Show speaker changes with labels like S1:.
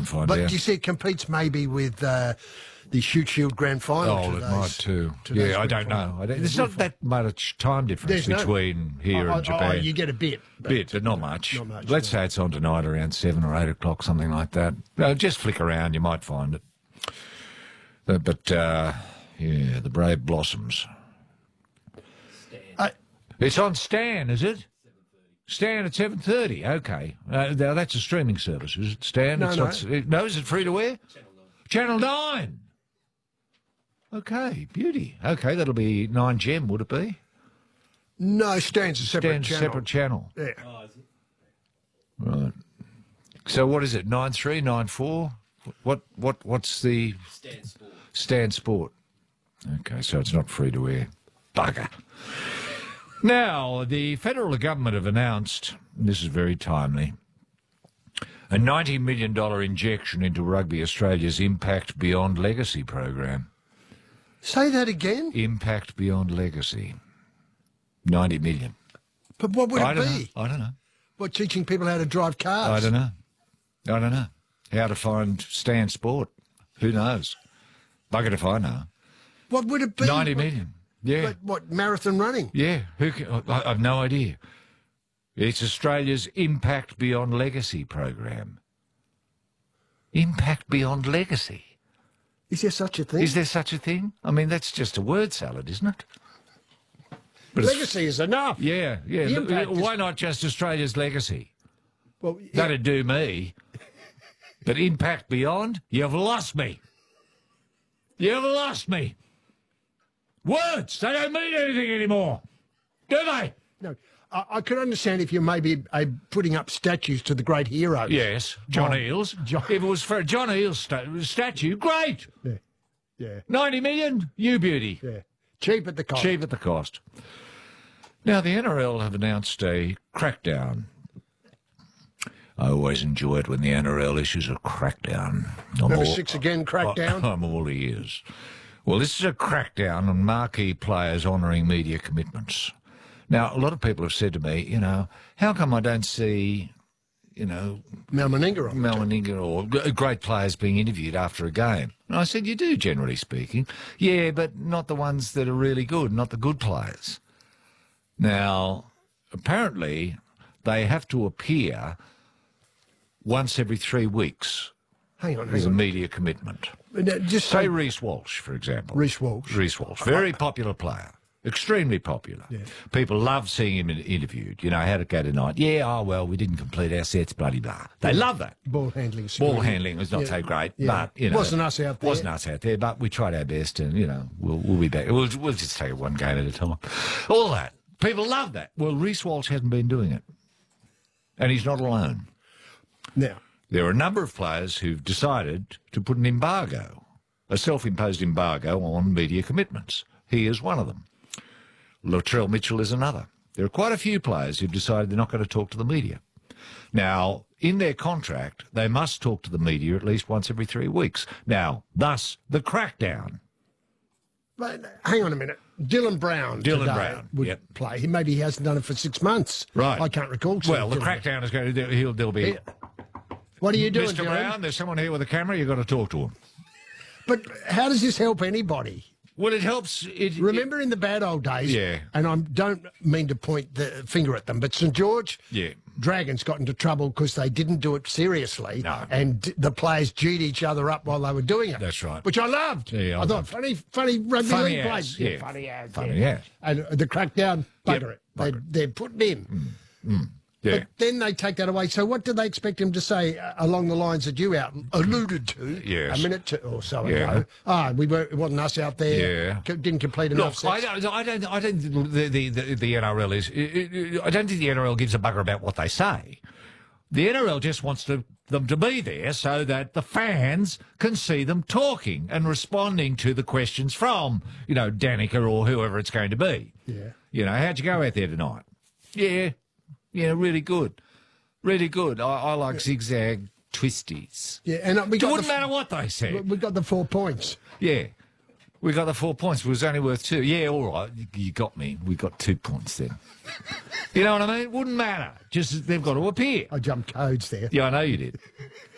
S1: and find
S2: But
S1: out.
S2: do you see it competes maybe with the Shute Shield Grand Final?
S1: Oh, it might too. Yeah, I don't know. There's not that much time difference between here and Japan.
S2: Oh, you get a bit.
S1: But not much.
S2: Not much.
S1: Let's say it's on tonight around 7 or 8 o'clock, something like that. Just flick around, you might find it. But yeah, the Brave Blossoms. It's on Stan, is it? Stan at 7:30. Okay. Now that's a streaming service, is it? Stan?
S2: No.
S1: No, is it free to air? Channel 9. Okay, beauty. Okay, that'll be 9 Gem, would it be?
S2: No, Stan's a separate channel.
S1: Separate channel.
S2: Yeah.
S3: Oh, is it?
S1: Right. So what is it? 9-3, 9-4? What's the
S3: Stan Sport.
S1: Stan Sport? Okay, so it's not free to air. Bugger. Now, the federal government have announced, and this is very timely, a $90 million injection into Rugby Australia's Impact Beyond Legacy program.
S2: Say that again?
S1: Impact Beyond Legacy. 90 million.
S2: But what would it be?
S1: I don't know.
S2: What, teaching people how to drive cars?
S1: I don't know. How to find Stan Sport? Who knows? Bugger if I know.
S2: What would it be?
S1: 90 million. Yeah.
S2: But what, marathon running?
S1: Yeah. I've no idea. It's Australia's Impact Beyond Legacy program. Impact Beyond Legacy.
S2: Is there such a thing?
S1: Is there such a thing? I mean, that's just a word salad, isn't it? But
S2: legacy is enough.
S1: Yeah.
S2: The impact
S1: Why not just Australia's legacy?
S2: Well, yeah.
S1: That'd do me. But Impact Beyond, you've lost me. You've lost me. Words, they don't mean anything anymore. Do they?
S2: No, I could understand if you're maybe putting up statues to the great heroes.
S1: Yes, John Eales. If it was for a John Eales statue, great.
S2: Yeah.
S1: 90 million, you beauty.
S2: Yeah. Cheap at the cost.
S1: Cheap at the cost. Now, the NRL have announced a crackdown. I always enjoy it when the NRL issues a crackdown.
S2: Number 6 again, crackdown?
S1: I'm all ears. Well, this is a crackdown on marquee players honouring media commitments. Now, a lot of people have said to me, how come I don't see,
S2: Mal Meninga
S1: or great players being interviewed after a game? And I said, you do, generally speaking. Yeah, but not the ones that are really good, not the good players. Now, apparently, they have to appear once every 3 weeks.
S2: Hang on.
S1: As a media commitment.
S2: Just
S1: say Reece Walsh, for example.
S2: Reece Walsh.
S1: Very popular player. Extremely popular. Yeah. People love seeing him interviewed. How'd it go tonight? Yeah, we didn't complete our sets, bloody blah. They love that.
S2: Ball handling.
S1: Ball handling was not so great, but,
S2: Wasn't us out there,
S1: but we tried our best and, we'll be back. We'll just take it one game at a time. All that. People love that. Well, Reece Walsh hasn't been doing it. And he's not alone.
S2: Now,
S1: there are a number of players who've decided to put an embargo, a self-imposed embargo on media commitments. He is one of them. Latrell Mitchell is another. There are quite a few players who've decided they're not going to talk to the media. Now, in their contract, they must talk to the media at least once every 3 weeks. Now, thus, the crackdown.
S2: But hang on a minute. Dylan Brown would play. Maybe he hasn't done it for 6 months.
S1: Right.
S2: I can't recall.
S1: Well, the crackdown is going to... There'll be...
S2: What are you doing,
S1: Mr. Brown, there's someone here with a camera. You've got to talk to him.
S2: But how does this help anybody?
S1: Well, it helps...
S2: Remember in the bad old days, and I don't mean to point the finger at them, but St George Dragons got into trouble because they didn't do it seriously, and the players G'd each other up while they were doing it.
S1: That's right.
S2: Which I loved.
S1: Yeah,
S2: I thought, funny rugby league plays.
S1: Yeah.
S2: Funny ass.
S1: Funny ass.
S2: And the crackdown, bugger it. They're putting in.
S1: Yeah.
S2: But then they take that away. So what do they expect him to say along the lines that you alluded to a minute or so ago? It wasn't us out there. Didn't complete enough sets.
S1: I don't think the NRL is. I don't think the NRL gives a bugger about what they say. The NRL just wants them to be there so that the fans can see them talking and responding to the questions from Danica or whoever it's going to be.
S2: Yeah.
S1: How'd you go out there tonight? Yeah, really good. Really good. I like zigzag twisties.
S2: Yeah, and
S1: it wouldn't matter what they said.
S2: We got the 4 points.
S1: Yeah. We got the 4 points. It was only worth 2. Yeah, all right. You got me. We got 2 points then. You know what I mean? It wouldn't matter. Just they've got to appear.
S2: I jumped codes there.
S1: Yeah, I know you did.